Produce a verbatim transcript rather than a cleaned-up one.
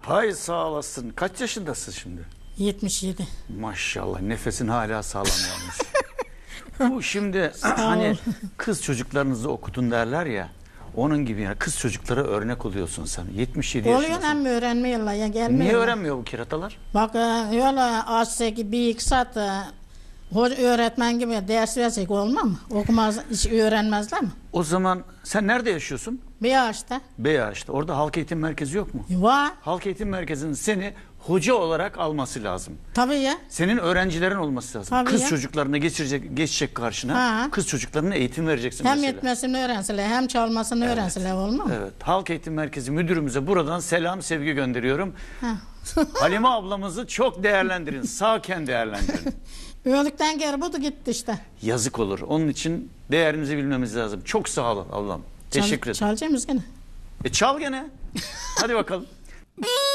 Hay sağ olasın. Kaç yaşındasın şimdi? yetmiş yedi. Maşallah nefesin hala sağlam yalnız. Bu şimdi hani kız çocuklarınızı okutun derler ya. Onun gibi yani kız çocuklara örnek oluyorsun sen. yetmiş yedi Oluyor yaşındasın. ama öğrenmiyorlar ya gelmiyorlar. Niye öğrenmiyor bu keratalar? Bak öyle açsak bir iki saat hoca öğretmen gibi ders versek olmaz mı? Okumaz, hiç öğrenmezler mi? O zaman sen nerede yaşıyorsun? Bir ağaçta. Beyağaç'ta. Orada halk eğitim merkezi yok mu? Var. Halk eğitim merkezinin seni hoca olarak alması lazım. Tabii ya. Senin öğrencilerin olması lazım. Tabii kız ya. çocuklarına geçirecek, geçecek karşına. Ha. Kız çocuklarına eğitim vereceksin Hem mesela. etmesini öğrenseler hem çalmasını Evet. öğrenseler olmaz mı? Evet. Halk Eğitim Merkezi müdürümüze buradan selam, sevgi gönderiyorum. Halime ablamızı çok değerlendirin. Sağken değerlendirin. Öldükten geri bu da gitti işte. Yazık olur. Onun için değerinizi bilmemiz lazım. Çok sağ olun ablam. Teşekkür Çal, ederim. çalacağız gene. E çal gene. Hadi bakalım.